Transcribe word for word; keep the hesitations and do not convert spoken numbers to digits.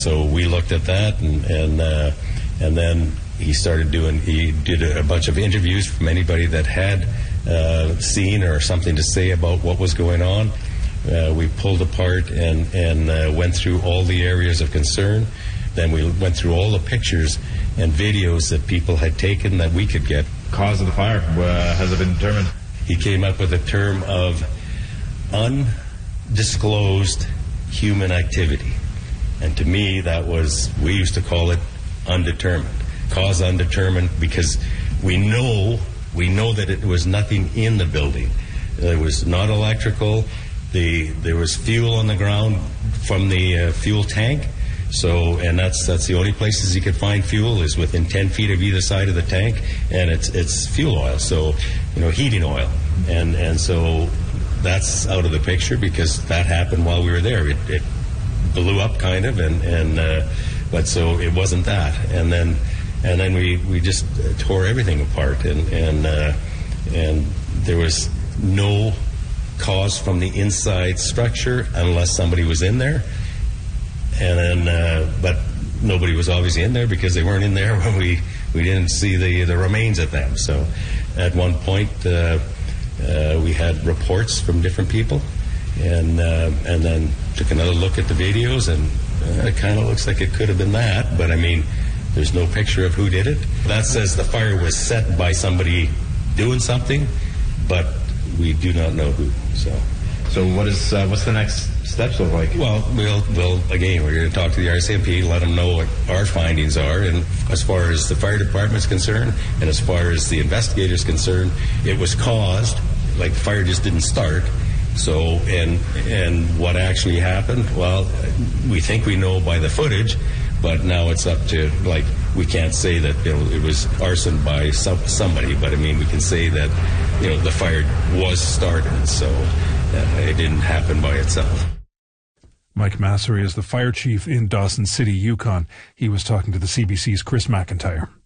So we looked at that, and and, uh, and then he started doing, he did a bunch of interviews from anybody that had uh, seen or something to say about what was going on. Uh, we pulled apart and, and uh, went through all the areas of concern. Then we went through all the pictures and videos that people had taken that we could get. Cause of the fire, uh, has it been determined? He came up with a term of undisclosed human activity. And to me, that was, we used to call it undetermined. Cause undetermined, because we know, we know that it was nothing in the building. There was not electrical. The, there was fuel on the ground from the uh, fuel tank. So, and that's that's the only places you could find fuel is within ten feet of either side of the tank, and it's it's fuel oil, so, you know, heating oil. And, and so that's out of the picture because that happened while we were there. It, it blew up kind of, and, and uh, but so it wasn't that. And then and then we, we just tore everything apart, and and uh, and there was no cause from the inside structure unless somebody was in there. And then, uh, but nobody was obviously in there because they weren't in there when we, we didn't see the, the remains of them. So at one point, uh, uh, we had reports from different people, and uh, and then took another look at the videos, and uh, it kind of looks like it could have been that, but I mean, there's no picture of who did it. That says the fire was set by somebody doing something, but we do not know who. So, so what is uh, what's the next steps look like? Well, we'll, we'll again, we're going to talk to the R C M P, let them know what our findings are, and as far as the fire department's concerned, and as far as the investigators concerned, it was caused, like the fire just didn't start. So, and and what actually happened? Well, we think we know by the footage, but now it's up to, like, we can't say that, you know, it was arson by some, somebody, but I mean, we can say that, you know, the fire was started, so uh, it didn't happen by itself. Mike Massery is the fire chief in Dawson City, Yukon. He was talking to the C B C's Chris McIntyre.